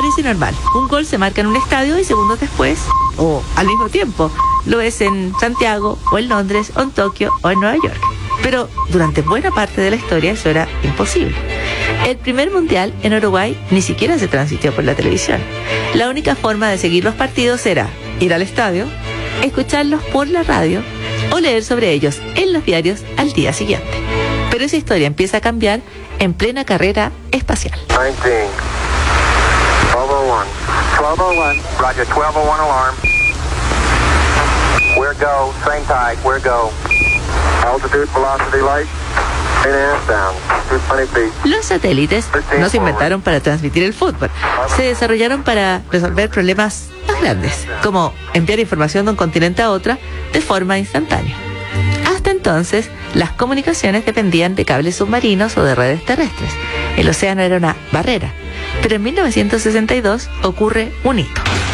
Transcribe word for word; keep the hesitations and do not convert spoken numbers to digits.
parece normal. Un gol se marca en un estadio y segundos después, o al mismo tiempo, lo es en Santiago, o en Londres, o en Tokio, o en Nueva York. Pero durante buena parte de la historia eso era imposible. El primer mundial en Uruguay ni siquiera se transmitió por la televisión. La única forma de seguir los partidos era ir al estadio, escucharlos por la radio o leer sobre ellos en los diarios al día siguiente. Pero esa historia empieza a cambiar en plena carrera espacial. nineteen, twelve oh one, twelve oh one, Roger, twelve oh one alarm. Where go, same tide, where go. Altitude, velocity, light, eight and a half down, two hundred twenty feet. Los satélites no se inventaron para transmitir el fútbol, se desarrollaron para resolver problemas más grandes, como enviar información de un continente a otro de forma instantánea. Hasta entonces, las comunicaciones dependían de cables submarinos o de redes terrestres. El océano era una barrera, pero en mil novecientos sesenta y dos ocurre un hito.